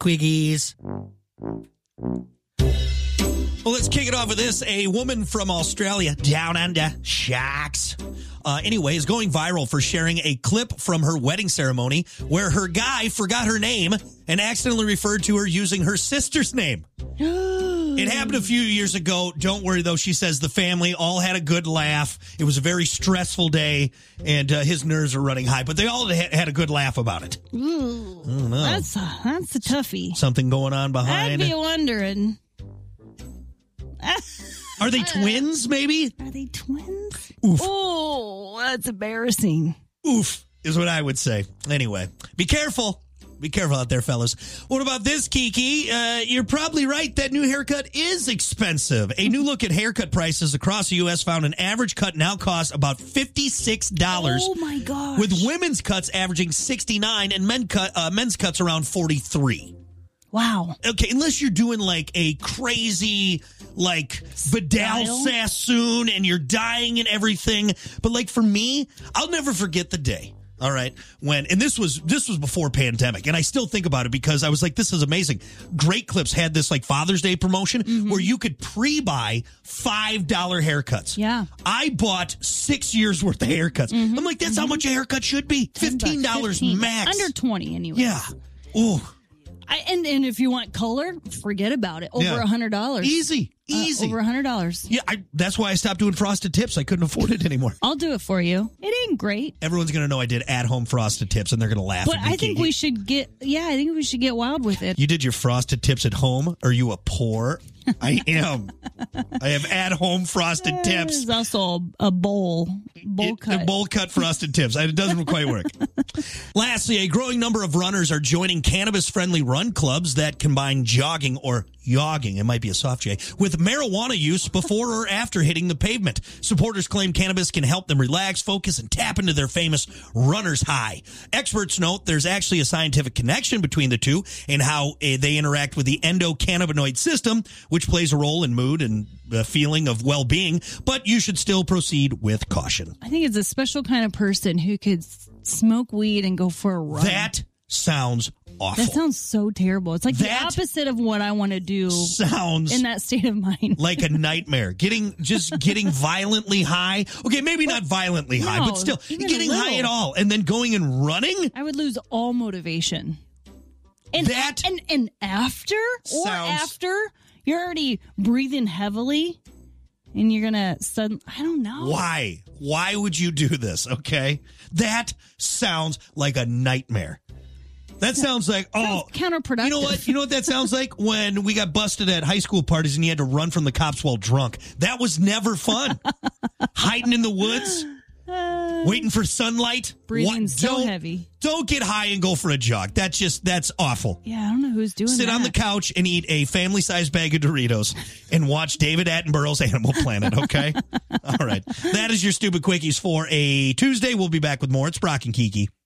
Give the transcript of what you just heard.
Quickies. Well, let's kick it off with this. A woman from Australia, down under, sharks, anyway, is going viral for sharing a clip from her wedding ceremony where her guy forgot her name and accidentally referred to her using her sister's name. It happened a few years ago. Don't worry, though. She says the family all had a good laugh. It was a very stressful day, and his nerves are running high. But they all had a good laugh about it. Ooh, that's a toughie. Something going on behind. I'd be wondering. Are they twins, maybe? Are they twins? Oof. Oh, that's embarrassing. Oof, is what I would say. Anyway, be careful. Be careful out there, fellas. What about this, Kiki? You're probably right. That new haircut is expensive. A new look at haircut prices across the U.S. found an average cut now costs about $56. Oh, my gosh. With women's cuts averaging $69 and men's cuts around $43. Wow. Okay, unless you're doing like a crazy, like, Vidal Sassoon and you're dying and everything. But like for me, I'll never forget the day. All right. And this was before pandemic. And I still think about it because I was like, this is amazing. Great Clips had this like Father's Day promotion where you could pre-buy $5 haircuts. Yeah. I bought 6 years worth of haircuts. I'm like, that's how much a haircut should be. $15 max. Under 20 anyway. Yeah. Ooh. And if you want color, forget about it. Over $100. Easy. Over $100. Yeah, that's why I stopped doing frosted tips. I couldn't afford it anymore. I'll do it for you. It ain't great. Everyone's going to know I did at-home frosted tips, and they're going to laugh but at me. I think we should get wild with it. You did your frosted tips at home? Are you a poor? I am. I have at-home frosted tips. There's also a bowl cut. A bowl cut frosted tips. It doesn't quite work. Lastly, a growing number of runners are joining cannabis-friendly run clubs that combine jogging or yogging, it might be a soft J, with marijuana use before or after hitting the pavement. Supporters claim cannabis can help them relax, focus, and tap into their famous runner's high. Experts note there's actually a scientific connection between the two and how they interact with the endocannabinoid system, which plays a role in mood and feeling of well-being, but you should still proceed with caution. I think it's a special kind of person who could smoke weed and go for a run. That sounds awful. That sounds so terrible. It's like the opposite of what I want to do. Sounds in that state of mind. Like a nightmare. Getting violently high. Okay, maybe not violently high, but still getting high at all and then going and running. I would lose all motivation. And after you're already breathing heavily and you're going to I don't know. Why? Why would you do this? Okay. That sounds like a nightmare. That sounds like, counterproductive. You know what that sounds like? When we got busted at high school parties and you had to run from the cops while drunk. That was never fun. Hiding in the woods, waiting for sunlight. Breathing so heavy. Don't get high and go for a jog. That's awful. Yeah, I don't know who's doing that. Sit on the couch and eat a family-sized bag of Doritos and watch David Attenborough's Animal Planet, okay? All right. That is your Stupid Quickies for a Tuesday. We'll be back with more. It's Brock and Kiki.